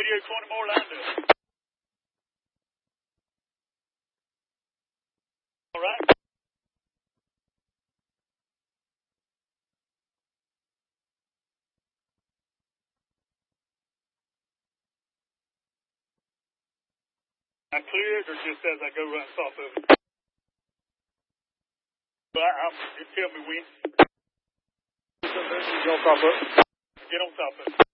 you 20 more lined up. All right. I clear it or just as I go right on top of it? But just tell me when. Get on top of it. Get on top of it.